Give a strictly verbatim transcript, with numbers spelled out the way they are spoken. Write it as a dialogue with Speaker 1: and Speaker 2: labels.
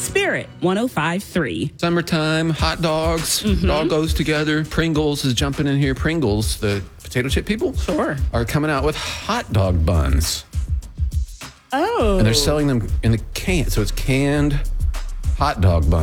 Speaker 1: Spirit one oh five point three.
Speaker 2: Summertime, hot dogs,
Speaker 1: Mm-hmm.
Speaker 2: it all goes together. Pringles is jumping in here. Pringles, the potato chip people,
Speaker 1: Sure.
Speaker 2: are coming out with hot dog buns.
Speaker 1: Oh.
Speaker 2: And they're selling them in the can. So it's canned hot dog buns.